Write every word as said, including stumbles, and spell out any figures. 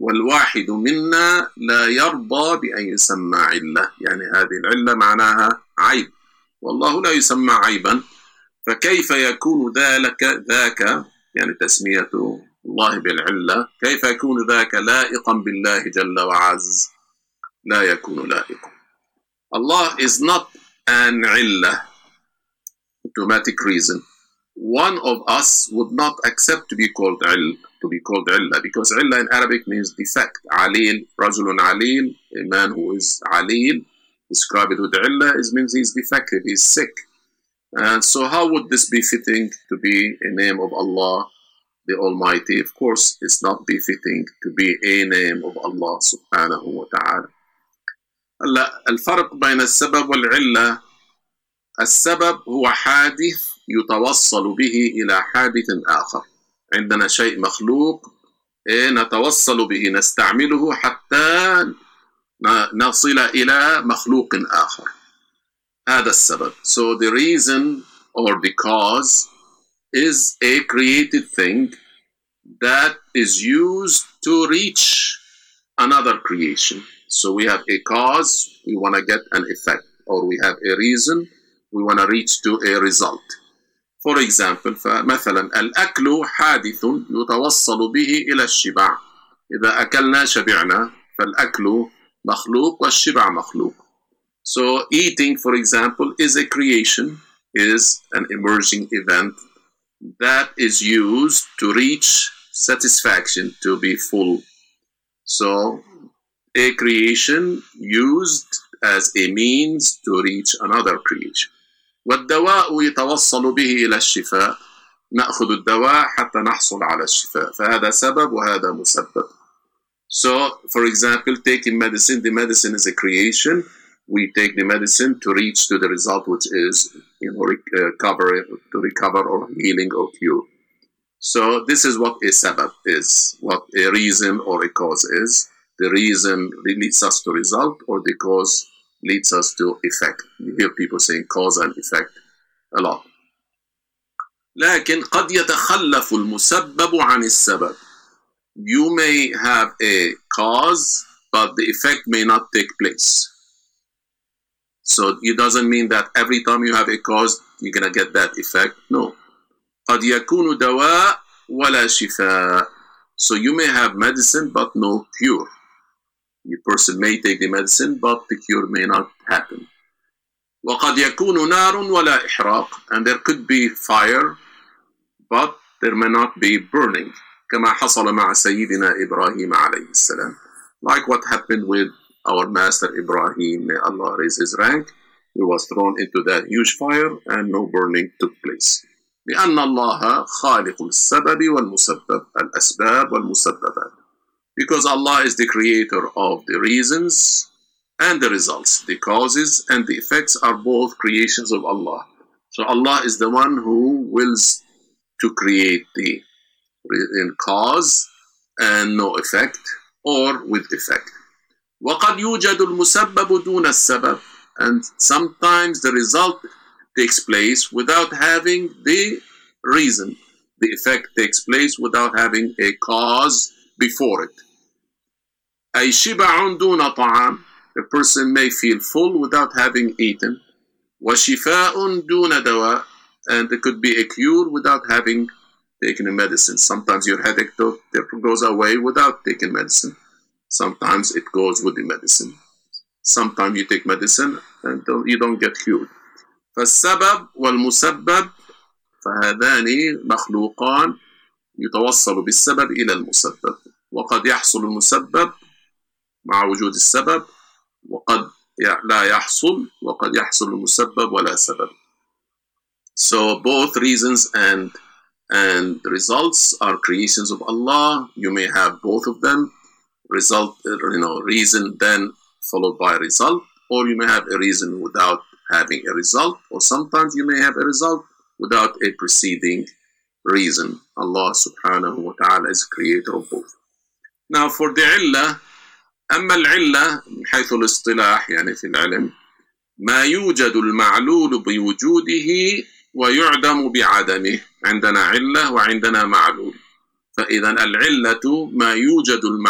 والواحد منا لا يرضى بأن يسمى علة، يعني هذه العلة معناها عيب، والله لا يسمى عيبا، فكيف يكون ذلك ذاك يعني تسمية الله بالعلة، كيف يكون ذاك لائقا بالله جل وعز؟ لا يكون لائقا. Allah is not an علة, automatic reason. One of us would not accept to be called عل, to be called علة, because علة in Arabic means defect. عليل, رجل عليل, a man who is عليل, described with علة, it means he's defective, he's sick. And so how would this be fitting to be a name of Allah the Almighty? Of course, it's not befitting to be a name of Allah subhanahu wa ta'ala. الفرق بين السبب والعلة: السبب هو حادث يتوصل به إلى حادث آخر. عندنا شيء مخلوق نتوصل به، نستعمله حتى نصل إلى مخلوق آخر. هذا السبب. So the reason or the cause is a created thing that is used to reach another creation. So we have a cause, we want to get an effect, or we have a reason, we want to reach to a result. For example, فمثلا الأكل حادث يتوصل به إلى الشبع. إذا أكلنا شبعنا، فالأكل مخلوق والشبع مخلوق. So eating, for example, is a creation, is an emerging event that is used to reach satisfaction, to be full. So a creation used as a means to reach another creation. والدواء يتوصل به إلى الشفاء. نأخذ الدواء حتى نحصل على الشفاء. فهذا سبب وهذا مسبب. So, for example, taking medicine, the medicine is a creation. We take the medicine to reach to the result, which is, you know, recover, to recover or healing or cure. So this is what a sabab is, what a reason or a cause is. The reason leads us to result, or the cause leads us to effect. You hear people saying cause and effect a lot. لكن قد يتخلف المسبب عن السبب. You may have a cause, but the effect may not take place. So it doesn't mean that every time you have a cause, you're going to get that effect. No. قد يكون دواء ولا شفاء. So you may have medicine, but no cure. The person may take the medicine, but the cure may not happen. وقد يكون نار ولا إحراق. And there could be fire, but there may not be burning. كما حصل مع سيدنا إبراهيم عليه السلام. Like what happened with our master Ibrahim, may Allah raise his rank. He was thrown into that huge fire and no burning took place. لأن الله خالق السبب والمسبب. الأسباب والمسببات. Because Allah is the creator of the reasons and the results. The causes and the effects are both creations of Allah. So Allah is the one who wills to create the cause and no effect, or with effect. وقد يوجد المسبب دون السبب. And sometimes the result takes place without having the reason. The effect takes place without having a cause before it. أي شبع دون طعام. A person may feel full without having eaten. وشفاء دون دواء. And there could be a cure without having taken a medicine. Sometimes your headache goes away without taking medicine. Sometimes it goes with the medicine. Sometimes you take medicine and you don't get cured. فالسبب والمسبب فهذان مخلوقان يتوصل بالسبب إلى المسبب. وقد يحصل المسبب مع وجود السبب وقد لا يحصل وقد يحصل المسبب ولا سبب. So both reasons and and results are creations of Allah. You may have both of them. Result, you know, reason then followed by result, or you may have a reason without having a result, or sometimes you may have a result without a preceding reason. Allah subhanahu wa ta'ala is creator of both. Now for the illah, أما العلة من حيث الاصطلاح يعني في العلم ما يوجد المعلول بوجوده ويعدم بعدمه. عندنا علة وعندنا معلول. فإذا العلة ما يوجد المعلول